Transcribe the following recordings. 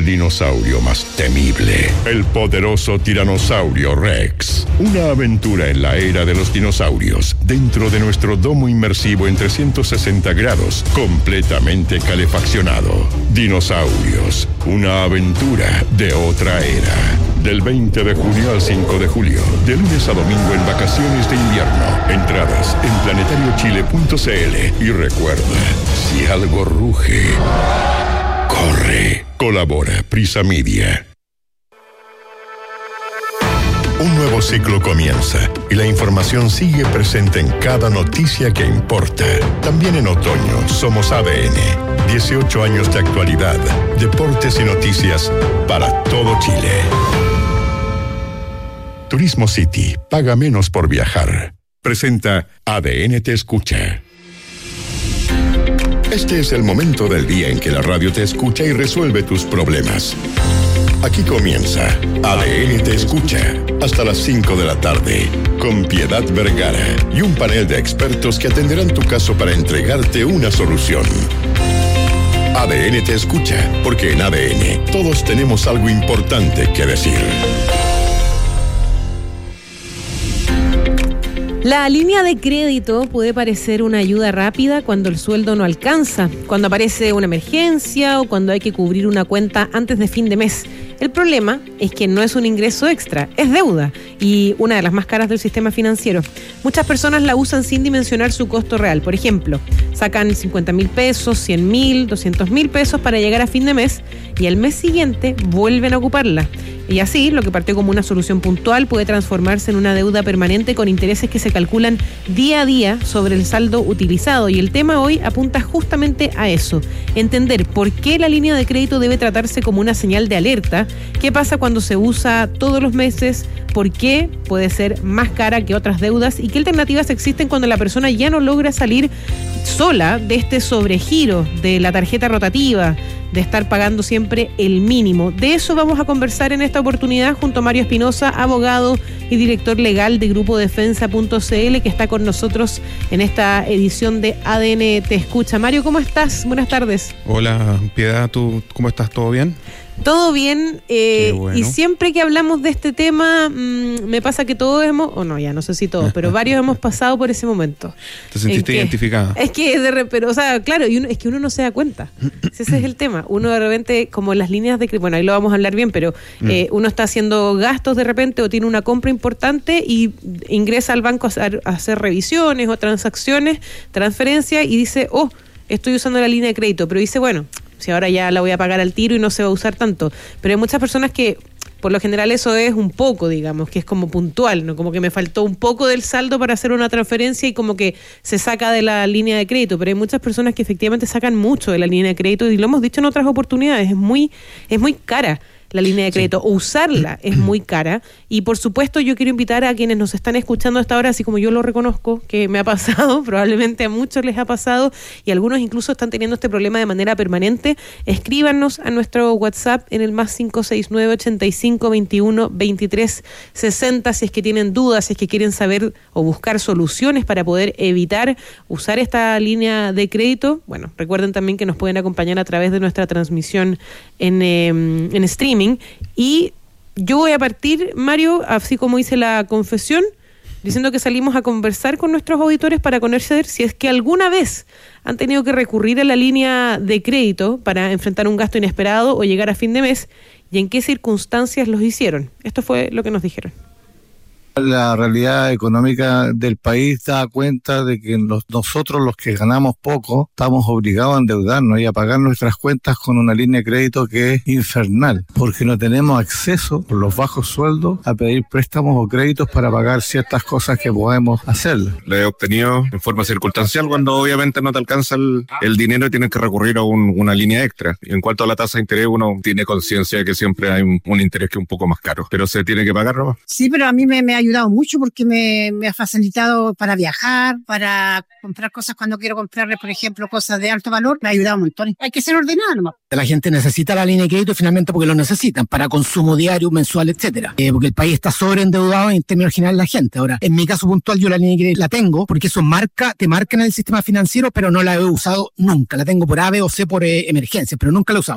dinosaurio más temible, el poderoso Tiranosaurio Rex. Una aventura en la era de los dinosaurios, dentro de nuestro domo inmersivo en 360 grados, completamente calefaccionado. Dinosaurios, una aventura de otra era. Del 20 de junio al 5 de julio, de lunes a domingo en vacaciones de invierno. Entradas en planetariochile.cl. Y recuerda, si algo ruge, corre. Colabora Prisa Media. Un nuevo ciclo comienza y la información sigue presente en cada noticia que importa. También en otoño somos ADN. 18 años de actualidad, deportes y noticias para todo Chile. Turismo City, paga menos por viajar. Presenta ADN Te Escucha. Este es el momento del día en que la radio te escucha y resuelve tus problemas. Aquí comienza ADN Te Escucha, hasta las 5 de la tarde, con Piedad Vergara y un panel de expertos que atenderán tu caso para entregarte una solución. ADN Te Escucha, porque en ADN todos tenemos algo importante que decir. La línea de crédito puede parecer una ayuda rápida cuando el sueldo no alcanza, cuando aparece una emergencia o cuando hay que cubrir una cuenta antes de fin de mes. El problema es que no es un ingreso extra, es deuda y una de las más caras del sistema financiero. Muchas personas la usan sin dimensionar su costo real. Por ejemplo, sacan 50,000 pesos, 100,000, 200,000 pesos para llegar a fin de mes y al mes siguiente vuelven a ocuparla. Y así, lo que partió como una solución puntual puede transformarse en una deuda permanente con intereses que se calculan día a día sobre el saldo utilizado. Y el tema hoy apunta justamente a eso: entender por qué la línea de crédito debe tratarse como una señal de alerta, qué pasa cuando se usa todos los meses, por qué puede ser más cara que otras deudas y qué alternativas existen cuando la persona ya no logra salir sola de este sobregiro de la tarjeta rotativa, de estar pagando siempre el mínimo. De eso vamos a conversar en esta oportunidad junto a Mario Espinosa, abogado y director legal de Grupo Defensa.cl, que está con nosotros en esta edición de ADN Te Escucha. Mario, ¿cómo estás? Buenas tardes. Hola, Piedad, ¿tú cómo estás? ¿Todo bien? Todo bien, bueno. Y siempre que hablamos de este tema, me pasa que todos ya no sé si todos, pero varios hemos pasado por ese momento. ¿Te sentiste identificada? Es que pero, o sea, claro, es que uno no se da cuenta. Ese es el tema. Uno de repente, como las líneas de crédito, bueno, ahí lo vamos a hablar bien, pero uno está haciendo gastos de repente o tiene una compra importante y ingresa al banco a hacer revisiones o transacciones, transferencias y dice, estoy usando la línea de crédito, pero dice, bueno, si ahora ya la voy a pagar al tiro y no se va a usar tanto. Pero hay muchas personas que, por lo general, eso es un poco, digamos, que es como puntual, ¿no? Como que me faltó un poco del saldo para hacer una transferencia y como que se saca de la línea de crédito. Pero hay muchas personas que efectivamente sacan mucho de la línea de crédito y lo hemos dicho en otras oportunidades, es muy cara la línea de crédito, sí. Usarla es muy cara y por supuesto yo quiero invitar a quienes nos están escuchando hasta ahora, así como yo lo reconozco que me ha pasado, probablemente a muchos les ha pasado y algunos incluso están teniendo este problema de manera permanente. Escríbanos a nuestro WhatsApp en el más 569-8521-2360 si es que tienen dudas, si es que quieren saber o buscar soluciones para poder evitar usar esta línea de crédito. Bueno, recuerden también que nos pueden acompañar a través de nuestra transmisión en streaming. Y yo voy a partir, Mario, así como hice la confesión, diciendo que salimos a conversar con nuestros auditores para conocer si es que alguna vez han tenido que recurrir a la línea de crédito para enfrentar un gasto inesperado o llegar a fin de mes y en qué circunstancias los hicieron. Esto fue lo que nos dijeron. La realidad económica del país da cuenta de que nosotros los que ganamos poco estamos obligados a endeudarnos y a pagar nuestras cuentas con una línea de crédito que es infernal, porque no tenemos acceso por los bajos sueldos a pedir préstamos o créditos para pagar ciertas cosas que podemos hacer. Lo he obtenido en forma circunstancial cuando obviamente no te alcanza el dinero y tienes que recurrir a una línea extra. Y en cuanto a la tasa de interés, uno tiene conciencia de que siempre hay un interés que es un poco más caro, pero se tiene que pagar, ¿no? Sí, pero a mí me ha ayudado mucho porque me ha facilitado para viajar, para comprar cosas cuando quiero comprarle, por ejemplo, cosas de alto valor. Me ha ayudado un montón. Hay que ser ordenado nomás. La gente necesita la línea de crédito finalmente porque lo necesitan para consumo diario, mensual, etcétera. Porque el país está sobreendeudado en términos generales la gente. Ahora, en mi caso puntual, yo la línea de crédito la tengo porque eso te marca en el sistema financiero, pero no la he usado nunca. La tengo por A, B o C por emergencia, pero nunca la he usado.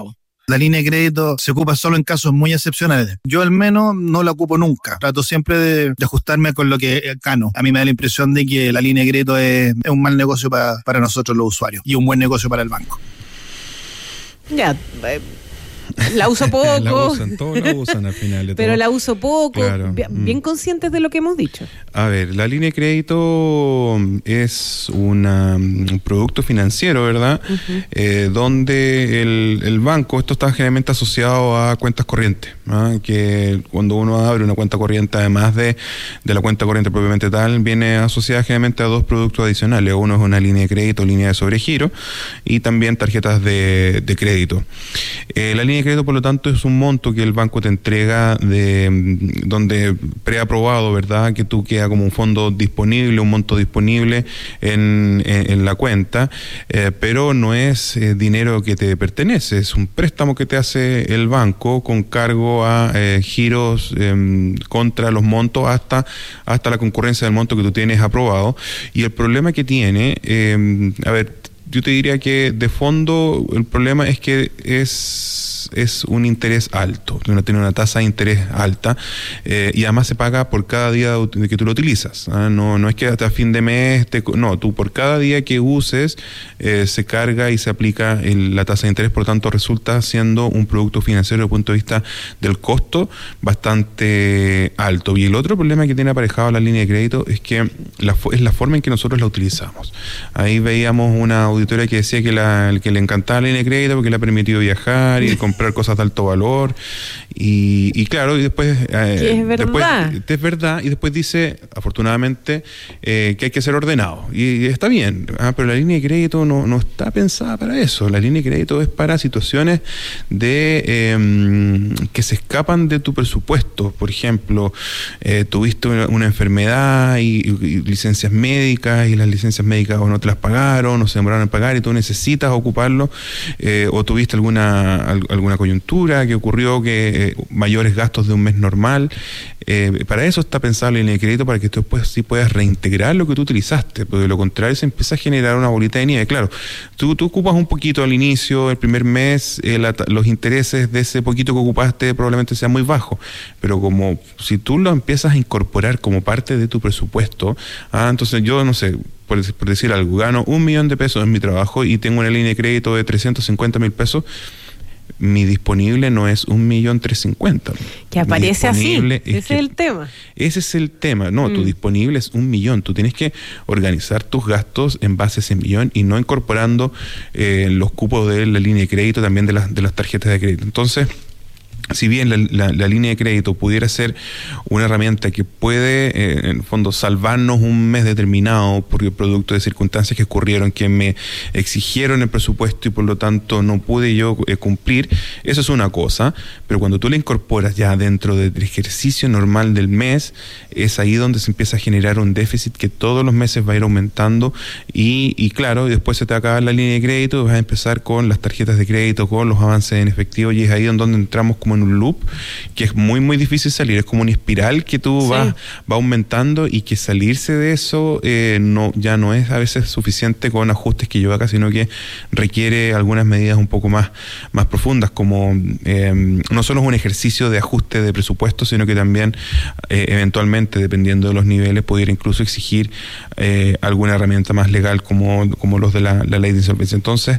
La línea de crédito se ocupa solo en casos muy excepcionales. Yo al menos no la ocupo nunca. Trato siempre de ajustarme con lo que gano. A mí me da la impresión de que la línea de crédito es un mal negocio para nosotros los usuarios y un buen negocio para el banco. Ya, la uso poco. Todos la usan al final de todo. Pero la uso poco, Claro. bien conscientes de lo que hemos dicho. A ver, la línea de crédito es un producto financiero, ¿verdad? Donde el banco, esto está generalmente asociado a cuentas corrientes, ¿no? Que cuando uno abre una cuenta corriente, además de la cuenta corriente propiamente tal, viene asociada generalmente a dos productos adicionales. Uno es una línea de crédito, línea de sobregiro, y también tarjetas de crédito. La línea de crédito, por lo tanto, es un monto que el banco te entrega donde preaprobado, ¿verdad? Que tú queda como un fondo disponible, un monto disponible en la cuenta, pero no es dinero que te pertenece, es un préstamo que te hace el banco con cargo a giros contra los montos hasta la concurrencia del monto que tú tienes aprobado. Y el problema que tiene, yo te diría que de fondo el problema es que es un interés alto, tiene una tasa de interés alta, y además se paga por cada día de que tú lo utilizas. No es que hasta fin de mes, tú por cada día que uses se carga y se aplica la tasa de interés, por lo tanto resulta siendo un producto financiero desde el punto de vista del costo bastante alto. Y el otro problema que tiene aparejado la línea de crédito es que es la forma en que nosotros la utilizamos. Ahí veíamos una auditoría que decía que le encantaba la línea de crédito porque le ha permitido viajar y comprar cosas de alto valor y claro, y después que es verdad. Es verdad, y después dice afortunadamente que hay que ser ordenado y está bien, pero la línea de crédito no está pensada para eso. La línea de crédito es para situaciones de que se escapan de tu presupuesto. Por ejemplo, tuviste una enfermedad y licencias médicas, y las licencias médicas o no te las pagaron o se demoraron en pagar y tú necesitas ocuparlo, o tuviste alguna coyuntura que ocurrió, que mayores gastos de un mes normal. Para eso está pensada la línea de crédito, para que tú después sí puedas reintegrar lo que tú utilizaste, porque de lo contrario se empieza a generar una bolita de nieve. Claro, tú ocupas un poquito al inicio, el primer mes, los intereses de ese poquito que ocupaste probablemente sean muy bajos, pero como si tú lo empiezas a incorporar como parte de tu presupuesto, entonces yo no sé, por decir algo, gano 1 millón de pesos en mi trabajo y tengo una línea de crédito de 350,000 pesos, mi disponible no es 1.350.000. Que aparece así, ese es el tema. Ese es el tema, tu disponible es 1 millón. Tú tienes que organizar tus gastos en base a ese millón y no incorporando los cupos de la línea de crédito, también de las tarjetas de crédito. Entonces, si bien la línea de crédito pudiera ser una herramienta que puede, en el fondo, salvarnos un mes determinado por el producto de circunstancias que ocurrieron, que me exigieron el presupuesto y por lo tanto no pude yo cumplir, eso es una cosa, pero cuando tú la incorporas ya dentro del ejercicio normal del mes, es ahí donde se empieza a generar un déficit que todos los meses va a ir aumentando y claro, después se te acaba la línea de crédito, vas a empezar con las tarjetas de crédito, con los avances en efectivo, y es ahí donde entramos como en un loop que es muy muy difícil salir. Es como una espiral que tú va aumentando, y que salirse de eso ya no es a veces suficiente con ajustes que yo haga, sino que requiere algunas medidas un poco más profundas, como no solo es un ejercicio de ajuste de presupuesto, sino que también eventualmente, dependiendo de los niveles, pudiera incluso exigir alguna herramienta más legal como los de la ley de insolvencia. Entonces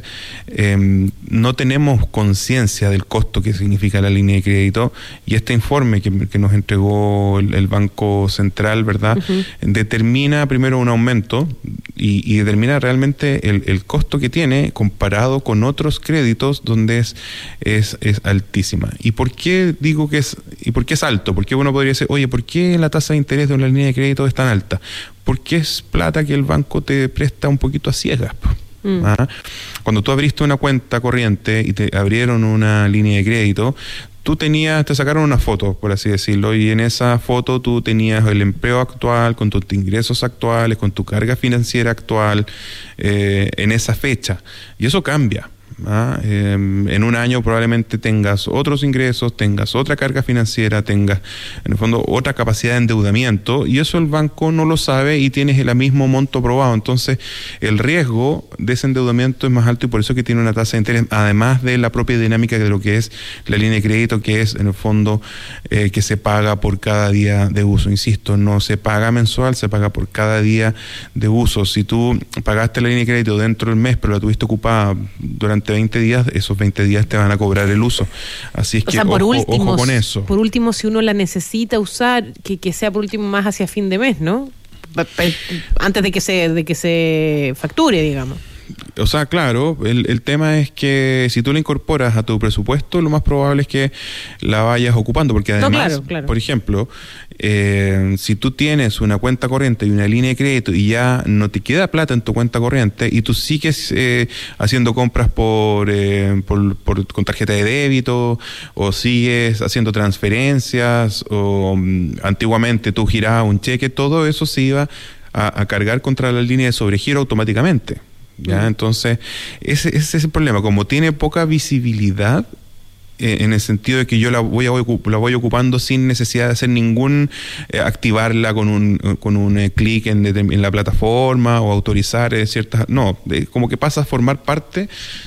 no tenemos conciencia del costo que significa la línea de crédito, y este informe que nos entregó el Banco Central, ¿verdad? Determina primero un aumento y determina realmente el costo que tiene comparado con otros créditos donde es altísima. ¿Y por qué digo que por qué es alto? Porque uno podría decir, oye, ¿por qué la tasa de interés de una línea de crédito es tan alta? Porque es plata que el banco te presta un poquito a ciegas. Cuando tú abriste una cuenta corriente y te abrieron una línea de crédito, te sacaron una foto, por así decirlo, y en esa foto tú tenías el empleo actual, con tus ingresos actuales, con tu carga financiera actual, en esa fecha. Y eso cambia. En un año probablemente tengas otros ingresos, tengas otra carga financiera, tengas en el fondo otra capacidad de endeudamiento, y eso el banco no lo sabe y tienes el mismo monto aprobado. Entonces el riesgo de ese endeudamiento es más alto, y por eso que tiene una tasa de interés, además de la propia dinámica de lo que es la línea de crédito, que es en el fondo que se paga por cada día de uso. Insisto, no se paga mensual, se paga por cada día de uso. Si tú pagaste la línea de crédito dentro del mes, pero la tuviste ocupada durante 20 días, esos 20 días te van a cobrar el uso. Así es que ojo con eso. Por último, si uno la necesita usar, que sea por último más hacia fin de mes, ¿no? Antes de que se facture, digamos. O sea, claro, el tema es que si tú la incorporas a tu presupuesto, lo más probable es que la vayas ocupando, porque además, claro. Por ejemplo, si tú tienes una cuenta corriente y una línea de crédito y ya no te queda plata en tu cuenta corriente y tú sigues haciendo compras con tarjeta de débito, o sigues haciendo transferencias, o antiguamente tú girabas un cheque, todo eso se iba a cargar contra la línea de sobregiro automáticamente. ¿Ya? Entonces, ese es el problema. Como tiene poca visibilidad, en el sentido de que yo la voy ocupando sin necesidad de hacer ningún activarla con un clic en la plataforma o autorizar ciertas, no, como que pasa a formar parte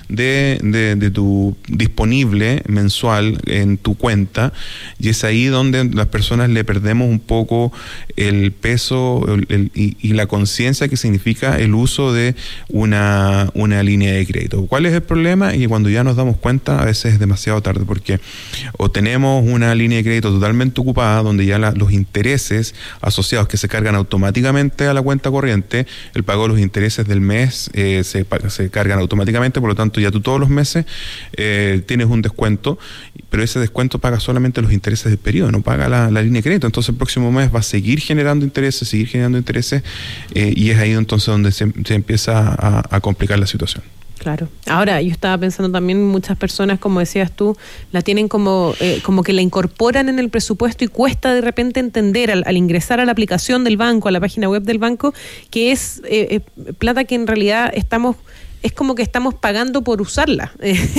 de tu disponible mensual en tu cuenta, y es ahí donde las personas le perdemos un poco el peso y la conciencia que significa el uso de una línea de crédito. ¿Cuál es el problema? Y cuando ya nos damos cuenta, a veces es demasiado tarde, porque o tenemos una línea de crédito totalmente ocupada, donde ya los intereses asociados que se cargan automáticamente a la cuenta corriente, el pago de los intereses del mes se cargan automáticamente, por lo tanto ya tú todos los meses tienes un descuento, pero ese descuento paga solamente los intereses del periodo, no paga la línea de crédito. Entonces el próximo mes va a seguir generando intereses, y es ahí entonces donde se empieza a complicar la situación. Claro. Ahora, yo estaba pensando también, muchas personas, como decías tú, la tienen como que la incorporan en el presupuesto, y cuesta de repente entender al ingresar a la aplicación del banco, a la página web del banco, que es plata que en realidad es como que estamos pagando por usarla.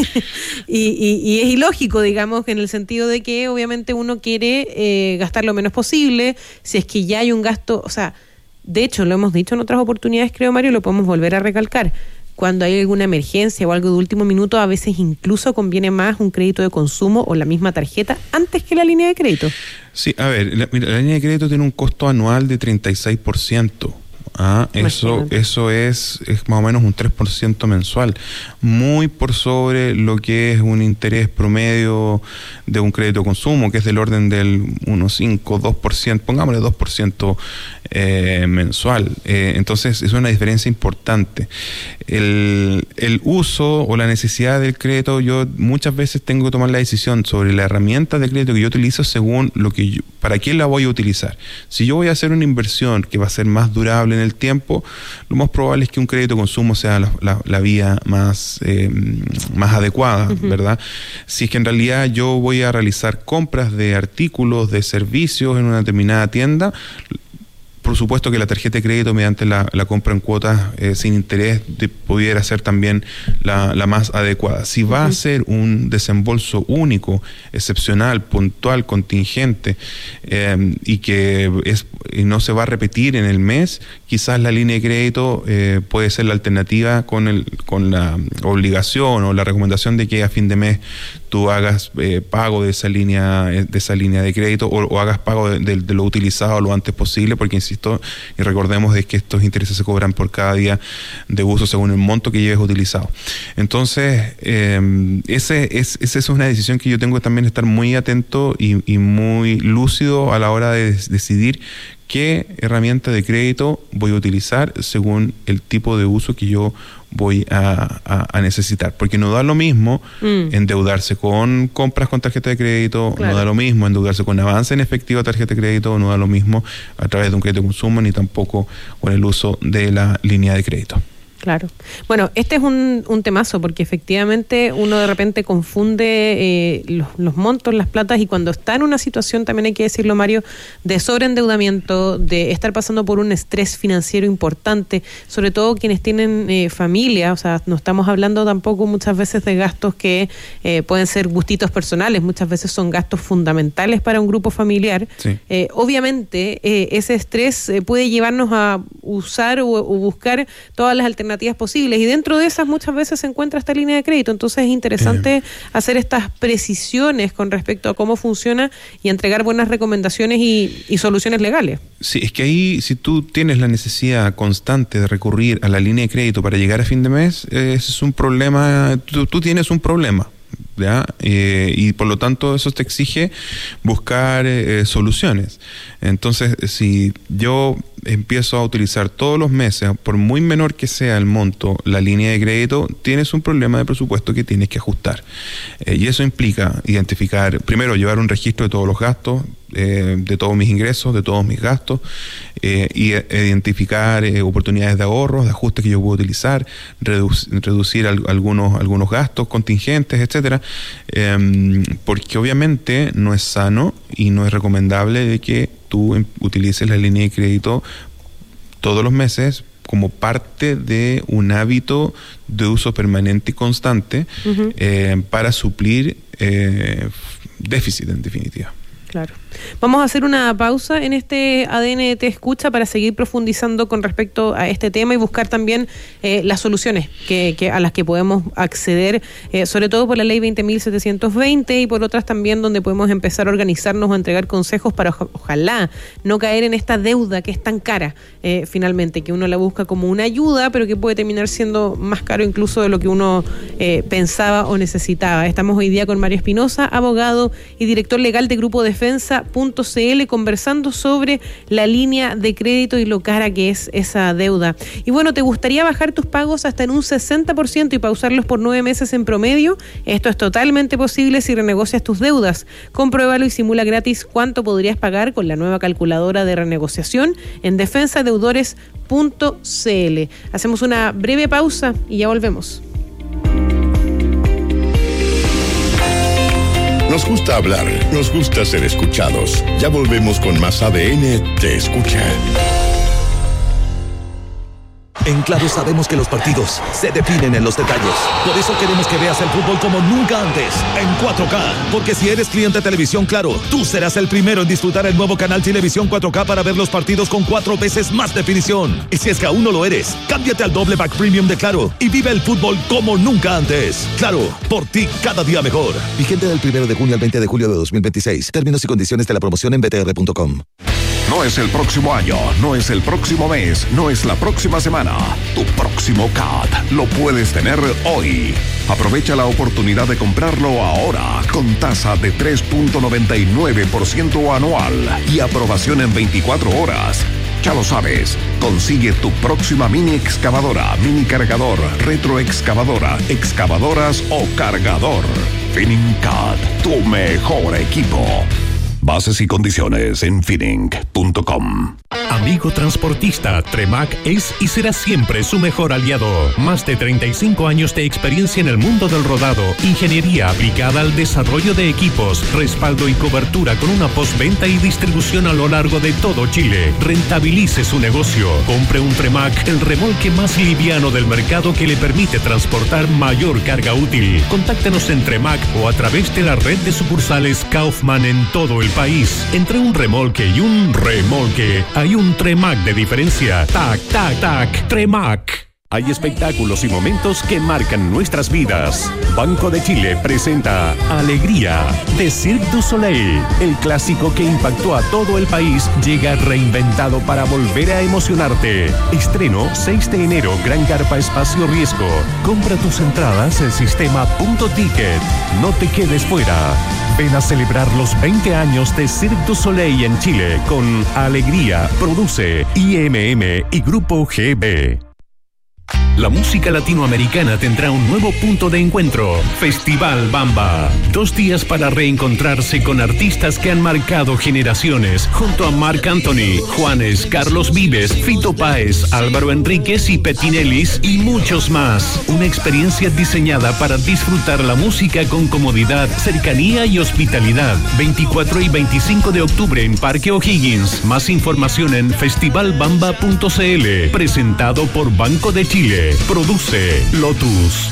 y es ilógico, digamos, en el sentido de que obviamente uno quiere gastar lo menos posible. Si es que ya hay un gasto, o sea, de hecho lo hemos dicho en otras oportunidades, creo, Mario, lo podemos volver a recalcar. Cuando hay alguna emergencia o algo de último minuto, a veces incluso conviene más un crédito de consumo o la misma tarjeta antes que la línea de crédito. Sí, a ver, la línea de crédito tiene un costo anual de 36%. Eso es más o menos un 3% mensual, muy por sobre lo que es un interés promedio de un crédito de consumo, que es del orden del 1,5, 2%, pongámosle 2% mensual. Entonces es una diferencia importante. El uso o la necesidad del crédito, yo muchas veces tengo que tomar la decisión sobre la herramienta de crédito que yo utilizo según para qué la voy a utilizar. Si yo voy a hacer una inversión que va a ser más durable en el tiempo, lo más probable es que un crédito de consumo sea la vía más adecuada, uh-huh. ¿Verdad? Si es que en realidad yo voy a realizar compras de artículos, de servicios en una determinada tienda, por supuesto que la tarjeta de crédito mediante la compra en cuotas sin interés pudiera ser también la más adecuada. Si va a ser un desembolso único, excepcional, puntual, contingente, y no se va a repetir en el mes, quizás la línea de crédito puede ser la alternativa con la obligación o la recomendación de que a fin de mes tú hagas pago de esa línea de crédito, o hagas pago de lo utilizado lo antes posible, porque insisto, y recordemos de que estos intereses se cobran por cada día de uso según el monto que lleves utilizado. Entonces, esa es una decisión que yo tengo que también estar muy atento y muy lúcido a la hora de decidir qué herramienta de crédito voy a utilizar según el tipo de uso que yo voy a necesitar, porque no da lo mismo endeudarse con compras con tarjeta de crédito, claro. No da lo mismo endeudarse con avance en efectivo a tarjeta de crédito, no da lo mismo a través de un crédito de consumo, ni tampoco con el uso de la línea de crédito. Claro. Bueno, este es un temazo porque efectivamente uno de repente confunde los montos, las platas, y cuando está en una situación, también hay que decirlo, Mario, de sobreendeudamiento, de estar pasando por un estrés financiero importante, sobre todo quienes tienen familia, o sea, no estamos hablando tampoco muchas veces de gastos que pueden ser gustitos personales, muchas veces son gastos fundamentales para un grupo familiar. Sí. Obviamente, ese estrés puede llevarnos a usar o buscar todas las alternativas posibles, y dentro de esas muchas veces se encuentra esta línea de crédito. Entonces es interesante hacer estas precisiones con respecto a cómo funciona y entregar buenas recomendaciones y soluciones legales. Sí, es que ahí, si tú tienes la necesidad constante de recurrir a la línea de crédito para llegar a fin de mes, ese es un problema, tú tienes un problema, ¿ya? Y por lo tanto eso te exige buscar soluciones. Entonces, si yo empiezo a utilizar todos los meses, por muy menor que sea el monto, la línea de crédito, tienes un problema de presupuesto que tienes que ajustar. Y eso implica identificar, primero, llevar un registro de todos los gastos, de todos mis ingresos, de todos mis gastos, y identificar oportunidades de ahorros, de ajustes que yo puedo utilizar, reducir algunos gastos contingentes, etcétera, porque obviamente no es sano y no es recomendable de que tú utilices la línea de crédito todos los meses como parte de un hábito de uso permanente y constante, para suplir déficit, en definitiva. Claro. Vamos a hacer una pausa en este ADN Te Escucha para seguir profundizando con respecto a este tema y buscar también las soluciones que a las que podemos acceder, sobre todo por la ley 20.720 y por otras también donde podemos empezar a organizarnos o entregar consejos para ojalá no caer en esta deuda que es tan cara, finalmente, que uno la busca como una ayuda, pero que puede terminar siendo más caro incluso de lo que uno pensaba o necesitaba. Estamos hoy día con Mario Espinosa, abogado y director legal de Grupo Defensa.cl, conversando sobre la línea de crédito y lo cara que es esa deuda. Y bueno, ¿te gustaría bajar tus pagos hasta en un 60% y pausarlos por 9 meses en promedio? Esto es totalmente posible si renegocias tus deudas. Compruébalo y simula gratis cuánto podrías pagar con la nueva calculadora de renegociación en defensadeudores.cl. Hacemos una breve pausa y ya volvemos. Nos gusta hablar, nos gusta ser escuchados. Ya volvemos con más ADN Te Escucha. En Claro sabemos que los partidos se definen en los detalles. Por eso queremos que veas el fútbol como nunca antes, en 4K. Porque si eres cliente de Televisión Claro, tú serás el primero en disfrutar el nuevo canal Televisión 4K para ver los partidos con 4 veces más definición. Y si es que aún no lo eres, cámbiate al doble pack premium de Claro y vive el fútbol como nunca antes. Claro, por ti cada día mejor. Vigente del 1 de junio al 20 de julio de 2026. Términos y condiciones de la promoción en btr.com. No es el próximo año, no es el próximo mes, no es la próxima semana. Tu próximo CAT lo puedes tener hoy. Aprovecha la oportunidad de comprarlo ahora con tasa de 3.99% anual y aprobación en 24 horas. Ya lo sabes, consigue tu próxima mini excavadora, mini cargador, retroexcavadora, excavadoras o cargador. FinningCAT, tu mejor equipo. Bases y condiciones en finning.com. Amigo transportista, Tremac es y será siempre su mejor aliado. Más de 35 años de experiencia en el mundo del rodado, ingeniería aplicada al desarrollo de equipos, respaldo y cobertura con una postventa y distribución a lo largo de todo Chile. Rentabilice su negocio. Compre un Tremac, el remolque más liviano del mercado que le permite transportar mayor carga útil. Contáctenos en Tremac o a través de la red de sucursales Kaufman en todo el país. Entre un remolque y un remolque hay un Tremac de diferencia. Tac, tac, tac, Tremac. Hay espectáculos y momentos que marcan nuestras vidas. Banco de Chile presenta Alegría de Cirque du Soleil. El clásico que impactó a todo el país llega reinventado para volver a emocionarte. Estreno 6 de enero, Gran Carpa Espacio Riesgo. Compra tus entradas en sistema Punto Ticket. No te quedes fuera. Ven a celebrar los 20 años de Cirque du Soleil en Chile con Alegría. Produce IMM y Grupo GB. la música latinoamericana tendrá un nuevo punto de encuentro. Festival Bamba. 2 días para reencontrarse con artistas que han marcado generaciones, junto a Marc Anthony, Juanes, Carlos Vives, Fito Páez, Álvaro Enríquez y Petinelis y muchos más. Una experiencia diseñada para disfrutar la música con comodidad, cercanía y hospitalidad. 24 y 25 de octubre en Parque O'Higgins. Más información en festivalbamba.cl. Presentado por Banco de Chile. Produce Lotus.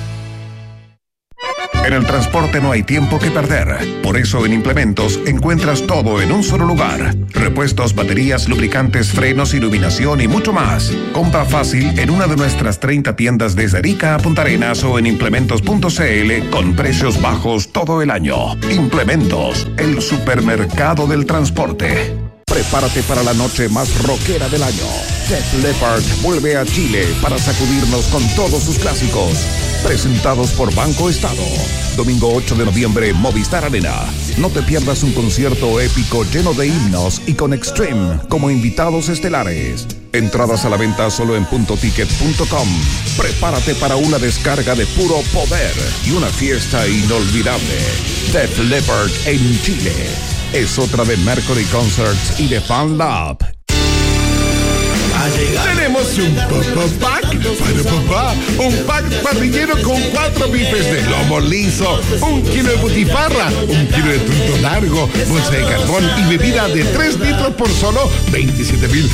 En el transporte no hay tiempo que perder. Por eso en Implementos encuentras todo en un solo lugar. Repuestos, baterías, lubricantes, frenos, iluminación y mucho más. Compra fácil en una de nuestras 30 tiendas desde Arica a Punta Arenas o en implementos.cl con precios bajos todo el año. Implementos, el supermercado del transporte. Prepárate para la noche más rockera del año. Def Leppard vuelve a Chile para sacudirnos con todos sus clásicos. Presentados por Banco Estado. Domingo 8 de noviembre, Movistar Arena. No te pierdas un concierto épico lleno de himnos y con Extreme como invitados estelares. Entradas a la venta solo en puntoticket.com. Prepárate para una descarga de puro poder y una fiesta inolvidable. Def Leppard en Chile. Es otra de Mercury Concerts y de Fan Lab. Tenemos un pack para papá, un pack parrillero con 4 bifes de lomo liso, 1 kilo de butifarra, 1 kilo de trunto largo, bolsa de carbón y bebida de 3 litros por solo 27.000